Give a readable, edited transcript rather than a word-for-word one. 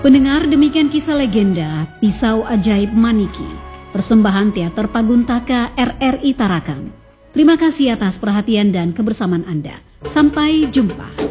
Pendengar, demikian kisah legenda Pisau Ajaib Maniki, persembahan Teater Paguntaka RRI Tarakan. Terima kasih atas perhatian dan kebersamaan Anda. Sampai jumpa.